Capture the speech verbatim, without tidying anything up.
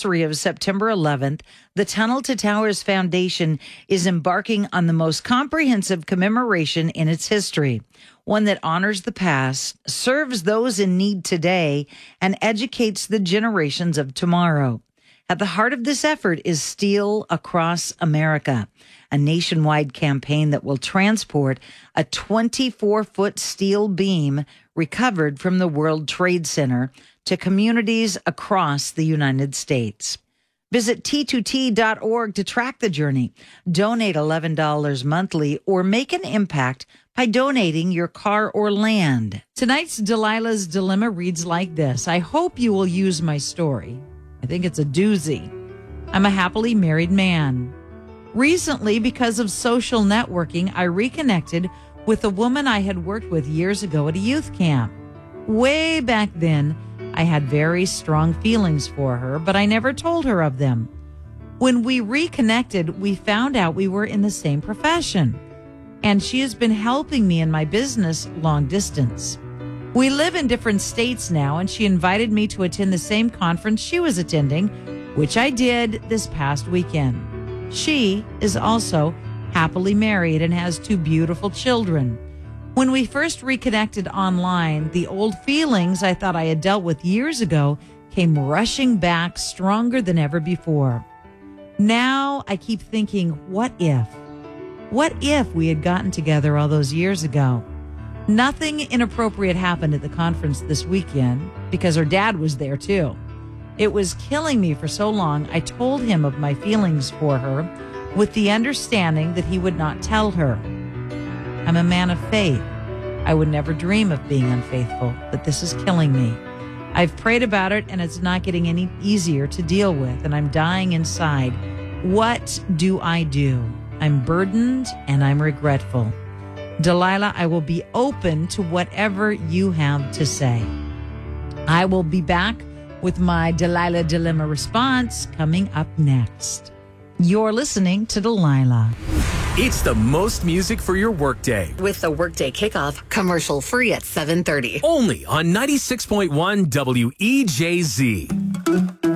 anniversary of September eleventh, the Tunnel to Towers Foundation is embarking on the most comprehensive commemoration in its history, one that honors the past, serves those in need today, and educates the generations of tomorrow. At the heart of this effort is Steel Across America, a nationwide campaign that will transport a twenty-four foot steel beam recovered from the World Trade Center to communities across the United States. Visit T two T dot org to track the journey. Donate eleven dollars monthly or make an impact by donating your car or land. Tonight's Delilah's Dilemma reads like this. I hope you will use my story. I think it's a doozy. I'm a happily married man. Recently, because of social networking, I reconnected with a woman I had worked with years ago at a youth camp. Way back then, I had very strong feelings for her, but I never told her of them. When we reconnected, we found out we were in the same profession, and she has been helping me in my business long distance. We live in different states now, and she invited me to attend the same conference she was attending, which I did this past weekend. She is also happily married and has two beautiful children. When we first reconnected online, the old feelings I thought I had dealt with years ago came rushing back stronger than ever before. Now I keep thinking, what if? What if we had gotten together all those years ago? Nothing inappropriate happened at the conference this weekend because her dad was there too. It was killing me for so long. I told him of my feelings for her with the understanding that he would not tell her. I'm a man of faith. I would never dream of being unfaithful, but this is killing me. I've prayed about it and it's not getting any easier to deal with, and I'm dying inside. What do I do? I'm burdened and I'm regretful. Delilah, I will be open to whatever you have to say. I will be back with my Delilah Dilemma response coming up next. You're listening to Delilah. It's the most music for your workday. With the Workday Kickoff, commercial free at seven thirty. Only on ninety-six point one W E J Z.